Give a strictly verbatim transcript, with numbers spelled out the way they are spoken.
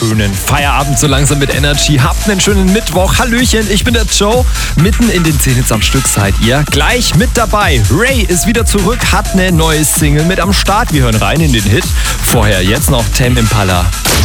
schönen Feierabend so langsam mit Energy. Habt einen schönen Mittwoch. Hallöchen, ich bin der Joe. Mitten in den zehn Hits am Stück seid ihr. Gleich mit dabei. Ray ist wieder zurück, hat eine neue Single mit am Start. Wir hören rein in den Hit. Vorher jetzt noch Tame Impala.